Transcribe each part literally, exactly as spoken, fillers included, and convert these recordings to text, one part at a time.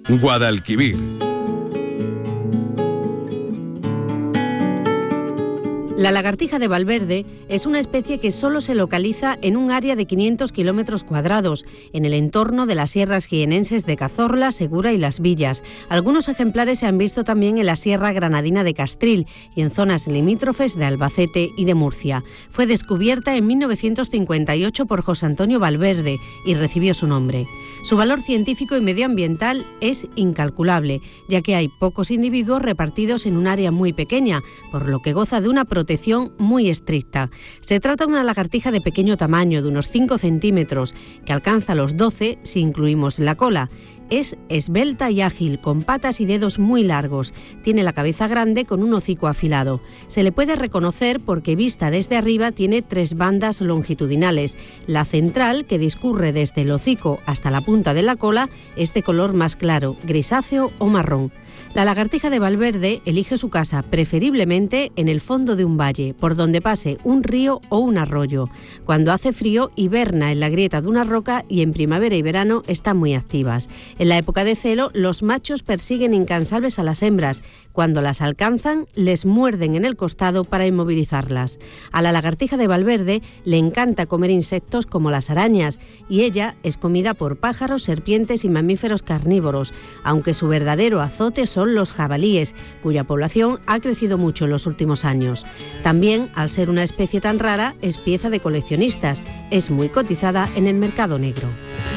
Guadalquivir. La lagartija de Valverde es una especie que solo se localiza en un área de quinientos kilómetros cuadrados, en el entorno de las sierras jienenses de Cazorla, Segura y Las Villas. Algunos ejemplares se han visto también en la Sierra Granadina de Castril y en zonas limítrofes de Albacete y de Murcia. Fue descubierta en mil novecientos cincuenta y ocho por José Antonio Valverde y recibió su nombre. Su valor científico y medioambiental es incalculable, ya que hay pocos individuos repartidos en un área muy pequeña, por lo que goza de una protección muy estricta. Se trata de una lagartija de pequeño tamaño, de unos cinco centímetros, que alcanza los doce si incluimos la cola. Es esbelta y ágil, con patas y dedos muy largos. Tiene la cabeza grande con un hocico afilado. Se le puede reconocer porque vista desde arriba tiene tres bandas longitudinales. La central, que discurre desde el hocico hasta la punta de la cola, es de color más claro, grisáceo o marrón. La lagartija de Valverde elige su casa preferiblemente en el fondo de un valle, por donde pase un río o un arroyo. Cuando hace frío, hiberna en la grieta de una roca y en primavera y verano están muy activas. En la época de celo, los machos persiguen incansables a las hembras. Cuando las alcanzan, les muerden en el costado para inmovilizarlas. A la lagartija de Valverde le encanta comer insectos como las arañas y ella es comida por pájaros, serpientes y mamíferos carnívoros, aunque su verdadero azote son los jabalíes, cuya población ha crecido mucho en los últimos años. También, al ser una especie tan rara, es pieza de coleccionistas. Es muy cotizada en el mercado negro.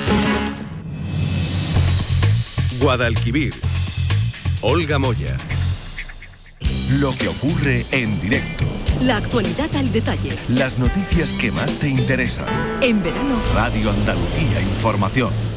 Guadalquivir. Olga Moya. Lo que ocurre en directo. La actualidad al detalle. Las noticias que más te interesan. En verano. Radio Andalucía Información.